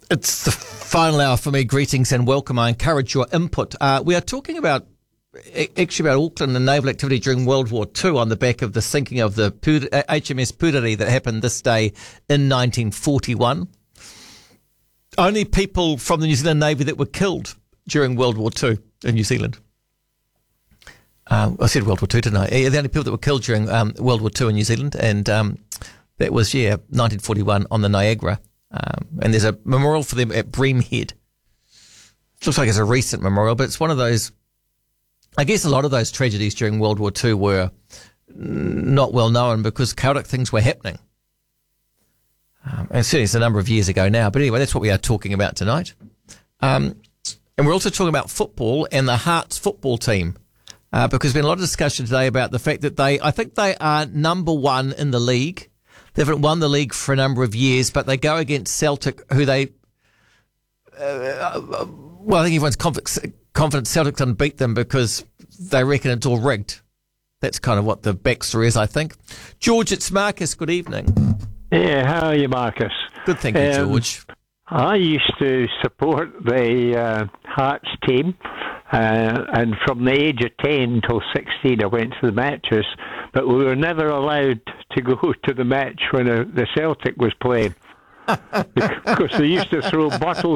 It's the final hour for me. Greetings and welcome. I encourage your input. We are talking about Auckland and naval activity during World War II on the back of the sinking of the HMS Puriri that happened this day in 1941. Only people from the New Zealand Navy that were killed during World War II in New Zealand. I said World War II, didn't I? The only people that were killed during World War II in New Zealand, and that was, 1941 on the Niagara. And there's a memorial for them at Breamhead. Looks like it's a recent memorial, but it's one of those. I guess a lot of those tragedies during World War II were not well known because chaotic things were happening. And certainly it's a number of years ago now. But anyway, that's what we are talking about tonight. And we're also talking about football and the Hearts football team. Because there's been a lot of discussion today about the fact that I think they are number one in the league. They haven't won the league for a number of years, but they go against Celtic, who they, I think everyone's confident Celtic doesn't beat them because they reckon it's all rigged. That's kind of what the backstory is, I think. George, it's Marcus. Good evening. Yeah, how are you, Marcus? Good, thank you, George. I used to support the Hearts team, and from the age of 10 till 16 I went to the matches, but we were never allowed to go to the match when the Celtic was playing because they used to throw bottles